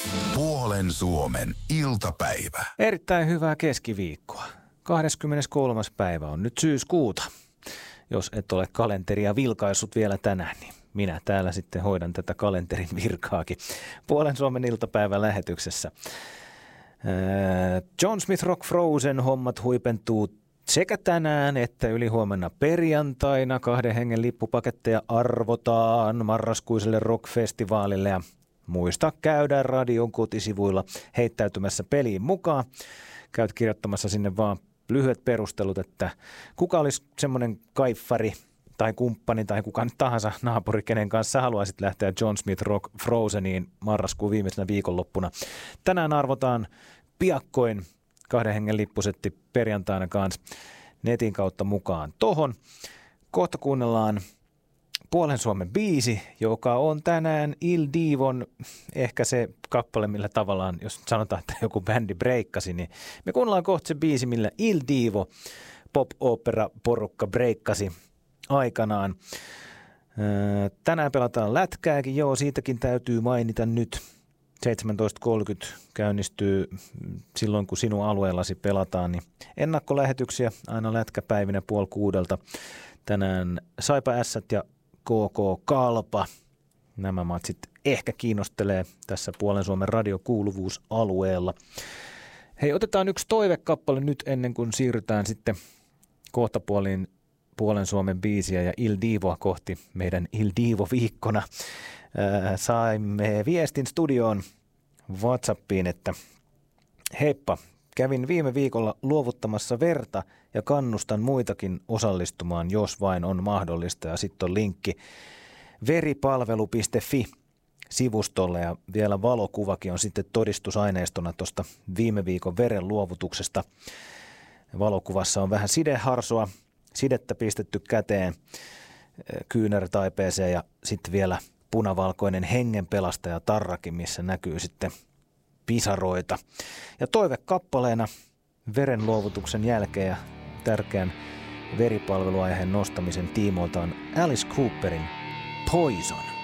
Puolen Suomen iltapäivä. Erittäin hyvää keskiviikkoa. 23. päivä on nyt syyskuuta. Jos et ole kalenteria vilkaissut vielä tänään, niin minä täällä sitten hoidan tätä kalenterin virkaakin. Puolen Suomen iltapäivän lähetyksessä. John Smith Rock Frozen hommat huipentuu sekä tänään että ylihuomenna perjantaina. 2 hengen lippupaketteja arvotaan marraskuiselle rockfestivaalille ja muista käydä radion kotisivuilla heittäytymässä peliin mukaan. Käyt kirjoittamassa sinne vaan lyhyet perustelut, että kuka olisi semmoinen kaiffari tai kumppani tai kuka nyt tahansa naapuri, kenen kanssa haluaisit lähteä John Smith Rock Frozeniin marraskuun viimeisenä viikonloppuna. Tänään arvotaan piakkoin 2 hengen lippusetti perjantaina kanssa netin kautta mukaan tohon. Kohta kuunnellaan Puolen Suomen biisi, joka on tänään Il Divon ehkä se kappale, millä tavallaan, jos sanotaan, että joku bändi breikkasi, niin me kuunnellaan kohta se biisi, millä Il Divo pop-opera-porukka breikkasi aikanaan. Tänään pelataan lätkääkin, siitäkin täytyy mainita nyt. 17.30 käynnistyy silloin, kun sinun alueellasi pelataan, niin ennakkolähetyksiä aina lätkäpäivinä 5:30. Tänään Saipa Ässät ja KK Kalpa. Nämä matsit ehkä kiinnostelee tässä Puolen Suomen radiokuuluvuusalueella. Hei, otetaan yksi toivekappale nyt ennen kuin siirrytään sitten kohtapuoliin Puolen Suomen biisiä ja Il Divoa kohti meidän Il Divo-viikkona. Saimme viestin studioon WhatsAppiin, että heippa, kävin viime viikolla luovuttamassa verta ja kannustan muitakin osallistumaan, jos vain on mahdollista. Ja sitten on linkki veripalvelu.fi-sivustolle ja vielä valokuvakin on sitten todistusaineistona tuosta viime viikon veren luovutuksesta. Valokuvassa on vähän sideharsoa, sidettä pistetty käteen, kyynärtaipeeseen ja sitten vielä punavalkoinen hengenpelastaja tarrakin, missä näkyy sitten pisaroita. Ja toivekappaleena verenluovutuksen jälkeen ja tärkeän veripalveluaiheen nostamisen tiimoilta on Alice Cooperin Poison.